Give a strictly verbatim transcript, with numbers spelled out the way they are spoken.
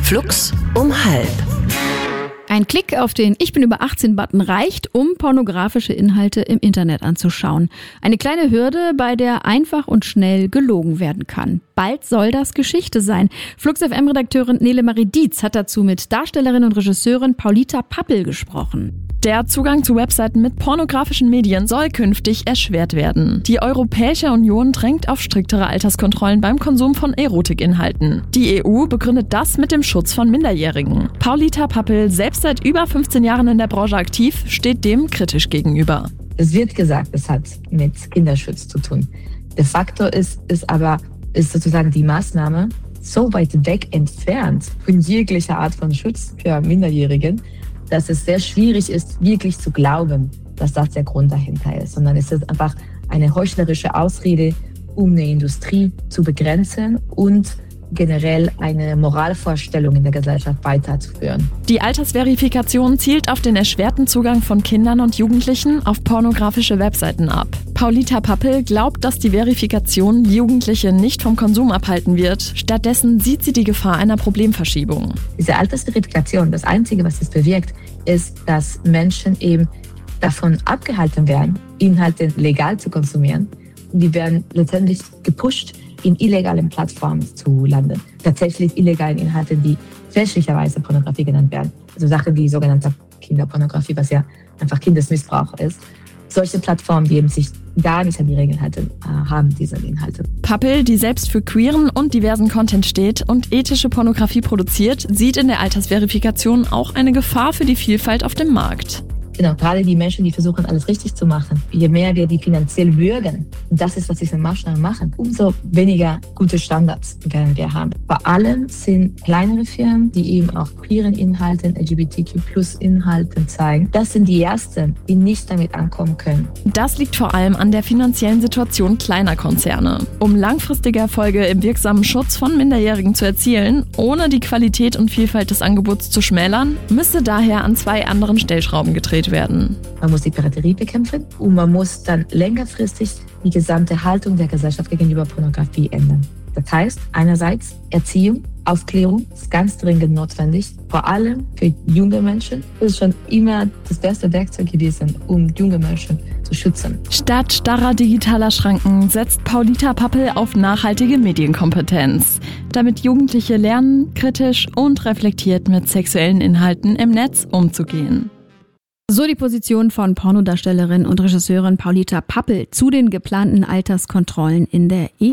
Flux um halb. Ein Klick auf den Ich bin über achtzehn-Button reicht, um pornografische Inhalte im Internet anzuschauen. Eine kleine Hürde, bei der einfach und schnell gelogen werden kann. Bald soll das Geschichte sein. Flux F M-Redakteurin Nele Marie Dietz hat dazu mit Darstellerin und Regisseurin Paulita Pappel gesprochen. Der Zugang zu Webseiten mit pornografischen Medien soll künftig erschwert werden. Die Europäische Union drängt auf striktere Alterskontrollen beim Konsum von Erotikinhalten. Die E U begründet das mit dem Schutz von Minderjährigen. Paulita Pappel, selbst seit über fünfzehn Jahren in der Branche aktiv, steht dem kritisch gegenüber. Es wird gesagt, es hat mit Kinderschutz zu tun. De facto ist es aber ist sozusagen die Maßnahme so weit weg entfernt von jeglicher Art von Schutz für Minderjährigen, dass es sehr schwierig ist, wirklich zu glauben, dass das der Grund dahinter ist. Sondern es ist einfach eine heuchlerische Ausrede, um eine Industrie zu begrenzen und generell eine Moralvorstellung in der Gesellschaft weiterzuführen. Die Altersverifikation zielt auf den erschwerten Zugang von Kindern und Jugendlichen auf pornografische Webseiten ab. Paulita Pappel glaubt, dass die Verifikation Jugendliche nicht vom Konsum abhalten wird. Stattdessen sieht sie die Gefahr einer Problemverschiebung. Diese Altersverifikation, das Einzige, was es bewirkt, ist, dass Menschen eben davon abgehalten werden, Inhalte legal zu konsumieren. Und die werden letztendlich gepusht, in illegalen Plattformen zu landen. Tatsächlich illegalen Inhalten, die fälschlicherweise Pornografie genannt werden. Also Sachen wie sogenannte Kinderpornografie, was ja einfach Kindesmissbrauch ist. Solche Plattformen, die eben sich gar nicht an die Regeln halten, haben diese Inhalte. Pappel, die selbst für queeren und diversen Content steht und ethische Pornografie produziert, sieht in der Altersverifikation auch eine Gefahr für die Vielfalt auf dem Markt. Genau, gerade die Menschen, die versuchen, alles richtig zu machen. Je mehr wir die finanziell bürgen, und das ist, was diese Maßnahmen machen, umso weniger gute Standards werden wir haben. Vor allem sind kleinere Firmen, die eben auch queeren Inhalten, L G B T Q Plus Inhalten zeigen. Das sind die ersten, die nicht damit ankommen können. Das liegt vor allem an der finanziellen Situation kleiner Konzerne. Um langfristige Erfolge im wirksamen Schutz von Minderjährigen zu erzielen, ohne die Qualität und Vielfalt des Angebots zu schmälern, müsste daher an zwei anderen Stellschrauben gedreht werden. Man muss die Piraterie bekämpfen und man muss dann längerfristig die gesamte Haltung der Gesellschaft gegenüber Pornografie ändern. Das heißt, einerseits Erziehung, Aufklärung ist ganz dringend notwendig, vor allem für junge Menschen. Das ist schon immer das beste Werkzeug gewesen, um junge Menschen zu schützen. Statt starrer digitaler Schranken setzt Paulita Pappel auf nachhaltige Medienkompetenz, damit Jugendliche lernen, kritisch und reflektiert mit sexuellen Inhalten im Netz umzugehen. So die Position von Pornodarstellerin und Regisseurin Paulita Pappel zu den geplanten Alterskontrollen in der E U.